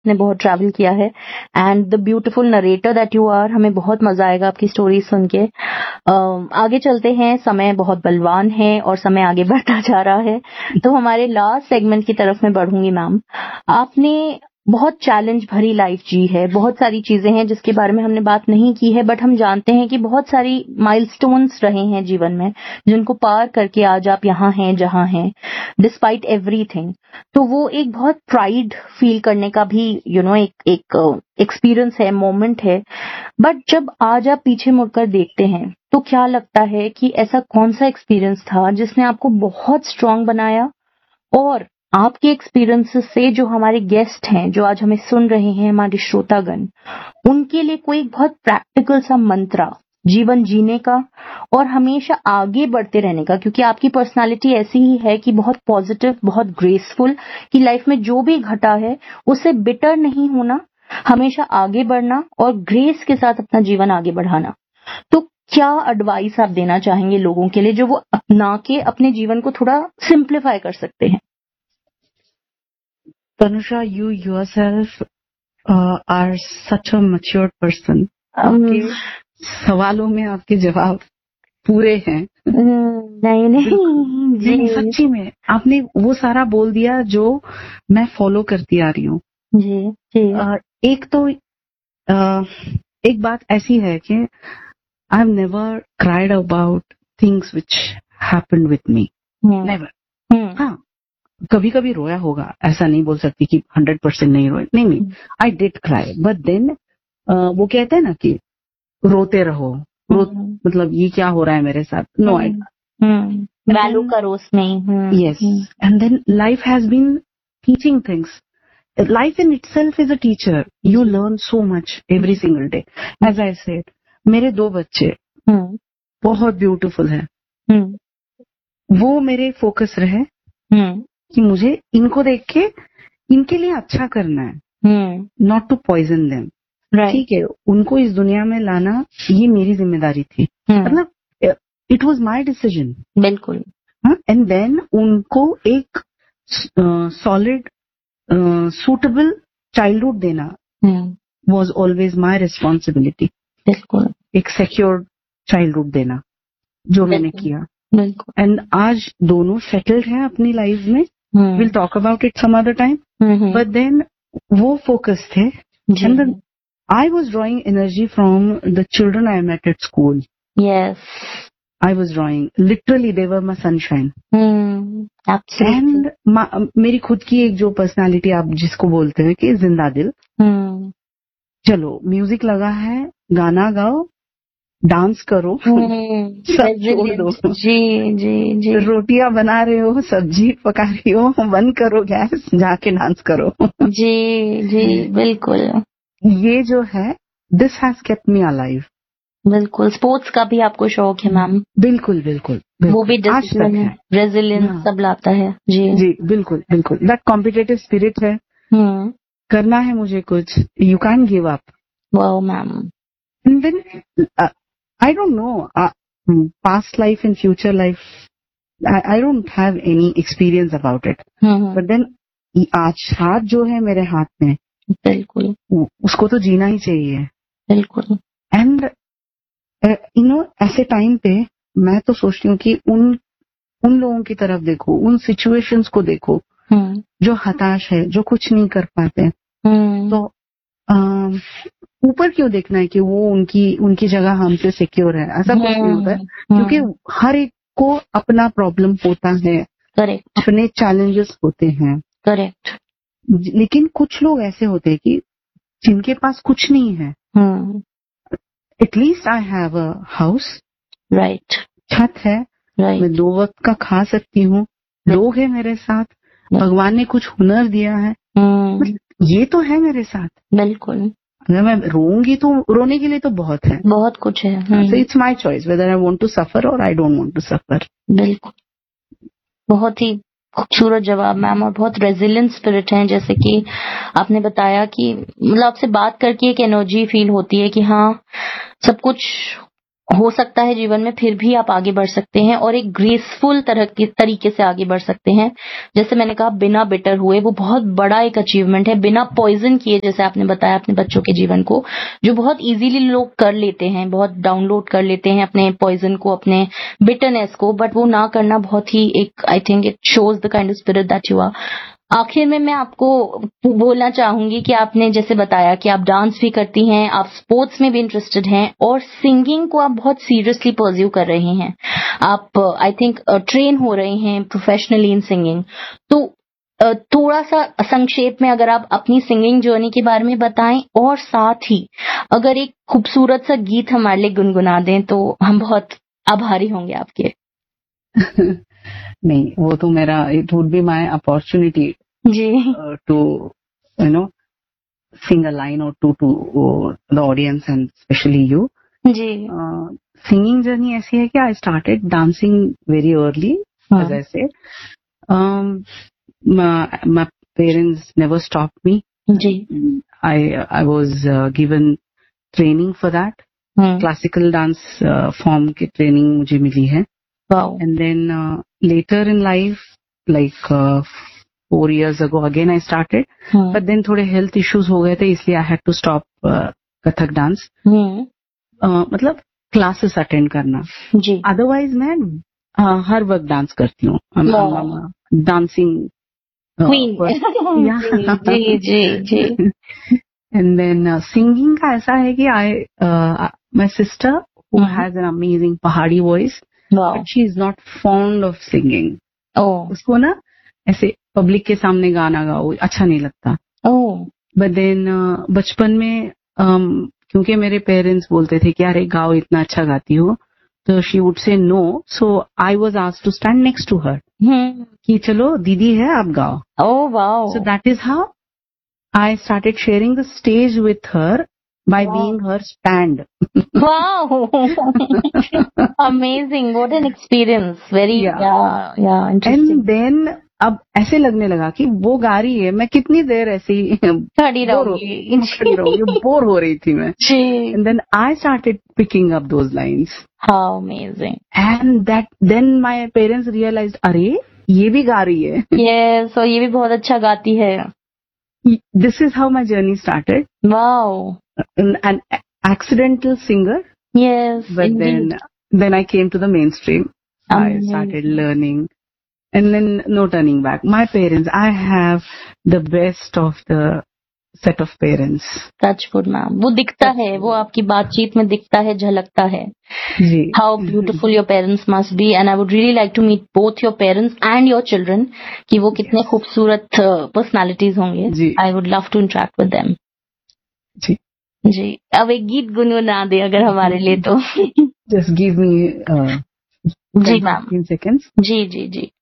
आपने बहुत ट्रैवल किया है and the beautiful narrator that you are, हमें बहुत मजा आएगा आपकी स्टोरी सुन के। आगे चलते हैं, समय बहुत बलवान है और समय आगे बढ़ता जा रहा है, तो हमारे लास्ट सेगमेंट की तरफ मैं बढ़ूंगी। मैम, आपने बहुत चैलेंज भरी लाइफ जी है, बहुत सारी चीजें हैं जिसके बारे में हमने बात नहीं की है, बट हम जानते हैं कि बहुत सारी माइलस्टोन्स रहे हैं जीवन में जिनको पार करके आज आप यहाँ हैं जहाँ हैं, डिस्पाइट एवरीथिंग। तो वो एक बहुत प्राइड फील करने का भी एक एक्सपीरियंस है, मोमेंट है। बट जब आज आप पीछे मुड़कर देखते हैं तो क्या लगता है कि ऐसा कौन सा एक्सपीरियंस था जिसने आपको बहुत स्ट्रांग बनाया, और आपके एक्सपीरियंसेस से जो हमारे गेस्ट हैं जो आज हमें सुन रहे हैं, हमारे श्रोतागण, उनके लिए कोई बहुत प्रैक्टिकल सा मंत्र जीवन जीने का और हमेशा आगे बढ़ते रहने का, क्योंकि आपकी पर्सनालिटी ऐसी ही है कि बहुत पॉजिटिव, बहुत ग्रेसफुल, कि लाइफ में जो भी घटा है उससे बिटर नहीं होना, हमेशा आगे बढ़ना और ग्रेस के साथ अपना जीवन आगे बढ़ाना। तो क्या एडवाइस आप देना चाहेंगे लोगों के लिए जो वो अपना के अपने जीवन को थोड़ा सिंप्लीफाई कर सकते हैं? Tanusha, you yourself are such a mature person. आपके सवालों में आपके जवाब पूरे हैं। नहीं जी, सच्ची में आपने वो सारा बोल दिया जो मैं फॉलो करती आ रही हूँ। जी। एक बात ऐसी है कि I have never cried about things which happened with me, never. हाँ, कभी कभी रोया होगा, ऐसा नहीं बोल सकती कि 100% नहीं रोए, नहीं, I did cry, but then वो कहते हैं ना कि रोते रहो, मतलब ये क्या हो रहा है मेरे साथ, नो आई वैल्यू करो उसमें। Yes, and then life has been teaching things. Life in itself is a teacher. You learn so much every single day. As I said, मेरे 2 बच्चे बहुत ब्यूटीफुल हैं। वो मेरे फोकस रहे कि मुझे इनको देख के इनके लिए अच्छा करना है, नॉट टू पॉइजन देम। ठीक है, उनको इस दुनिया में लाना ये मेरी जिम्मेदारी थी, मतलब इट वाज माय डिसीजन। बिल्कुल। एंड देन उनको एक सॉलिड suitable childhood देना was always my responsibility. बिल्कुल। एक secure childhood देना, जो मैंने किया। बिल्कुल। And आज दोनों settled हैं अपनी लाइफ में। We'll talk about it some other time. But then वो focus थे। And then I was drawing energy from the children I met at school. Yes. I was drawing. Literally, they were my sunshine. Absolutely. And मेरी खुद की एक जो personality आप जिसको बोलते हैं कि जिंदा दिल। चलो, म्यूजिक लगा है, गाना गाओ, डांस करो, सब छोड़ दो। जी। रोटियां बना रहे हो, सब्जी पका रही हो, बंद करो गैस, जाके डांस करो। जी, बिल्कुल। ये जो है, this has kept me alive. बिल्कुल। स्पोर्ट्स का भी आपको शौक है मैम? बिल्कुल। वो भी डिसिप्लिन है, रेजिलियंस सब लाता है। जी, बिल्कुल। दैट कॉम्पिटिटिव स्पिरिट है। करना है मुझे कुछ, you can give up. Wow ma'am. And then I don't know, past life and future life, I don't have any experience about it, but then आज हाथ जो है मेरे हाथ में, बिल्कुल, उसको तो जीना ही चाहिए। बिल्कुल। एंड ऐसे टाइम पे मैं तो सोचती हूँ कि उन लोगों की तरफ देखो, उन सिचुएशंस को देखो जो हताश है, जो कुछ नहीं कर पाते। तो ऊपर क्यों देखना है कि वो उनकी जगह हमसे सिक्योर है, ऐसा कुछ नहीं होता है, क्योंकि हर एक को अपना प्रॉब्लम होता है, अपने चैलेंजेस होते हैं। करेक्ट। लेकिन कुछ लोग ऐसे होते हैं कि जिनके पास कुछ नहीं है। At least I have a house. Right. छत है, right. मैं 2 वक्त का खा सकती हूँ, लोग हैं मेरे साथ, भगवान ने कुछ हुनर दिया है, ये तो है मेरे साथ। बिल्कुल। अगर मैं रोऊंगी तो रोने के लिए तो बहुत है, बहुत कुछ है। So it's my choice whether I want to suffer or I don't want to suffer. बिल्कुल। बहुत ही खूबसूरत जवाब मैम, और बहुत रेजिलिएंट स्पिरिट है। जैसे कि आपने बताया कि मतलब आपसे बात करके एक एनर्जी फील होती है कि हाँ, सब कुछ हो सकता है जीवन में, फिर भी आप आगे बढ़ सकते हैं और एक ग्रेसफुल तरीके से आगे बढ़ सकते हैं। जैसे मैंने कहा, बिना बिटर हुए, वो बहुत बड़ा एक अचीवमेंट है। बिना पॉइजन किए, जैसे आपने बताया अपने बच्चों के जीवन को, जो बहुत इजीली लोग कर लेते हैं, बहुत डाउनलोड कर लेते हैं अपने पॉइजन को, अपने बिटरनेस को, बट वो ना करना बहुत ही एक, I think it shows the kind of spirit that you are. आखिर में मैं आपको बोलना चाहूंगी कि आपने जैसे बताया कि आप डांस भी करती हैं, आप स्पोर्ट्स में भी इंटरेस्टेड हैं और सिंगिंग को आप बहुत सीरियसली परस्यू कर रही हैं। आप आई थिंक ट्रेन हो रही हैं प्रोफेशनली इन सिंगिंग। तो थोड़ा सा संक्षेप में अगर आप अपनी सिंगिंग जर्नी के बारे में बताएं, और साथ ही अगर एक खूबसूरत सा गीत हमारे लिए गुनगुना दें तो हम बहुत आभारी होंगे आपके। नहीं, वो तो मेरा, it would be my opportunity ji to sing a line or two to the audience and especially you. Ji Singing journey ऐसी है कि I started dancing very early, as I said. My parents never stopped me. Ji I was given training for that. Classical dance form की training मुझे मिली है. Wow. And then later in life, like 4 years ago again I started, but then थोड़े health issues हो गए थे, इसलिए I had to stop Kathak dance. मतलब classes attend करना जी। अदरवाइज मैं हर वक्त डांस करती हूँ, dancing queen. Ji ji ji. And then singing का ऐसा है कि my sister who has an amazing पहाड़ी voice, but she is not fond of singing. उसको ना ऐसे पब्लिक के सामने गाना गाओ अच्छा नहीं लगता। बट देन बचपन में क्योंकि मेरे पेरेंट्स बोलते थे कि अरे गाओ, इतना अच्छा गाती हो, तो she would say no, so I was asked to stand next to her कि चलो दीदी है आप गाओ। Oh wow. So that is how I started sharing the stage with her by being her stand. Wow. Amazing. What an experience. Very yeah interesting. And then अब ऐसे लगने लगा कि वो गा रही है, मैं कितनी देर ऐसे ही खड़ी रहूंगी, बोर हो रही थी मैं। जी। And then I started picking up those lines. How amazing. And then my parents realized, अरे ये भी गा रही है। Yes, और ये भी बहुत अच्छा गाती है। This is how my journey started. Wow. An accidental singer. Yes. But indeed. then I came to the mainstream. Amazing. I started learning, and then no turning back. My parents, I have the best of the set of parents. Touchwood, ma'am. वो दिखता है, वो आपकी बातचीत में दिखता है, झलकता है। जी। How beautiful your parents must be, and I would really like to meet both your parents and your children. कि वो कितने खूबसूरत personalities होंगे। जी। I would love to interact with them. जी। जी। अब एक गीत गुनगुना दे अगर हमारे लिए तो। Just give me जी मैम। 15 seconds. जी जी जी।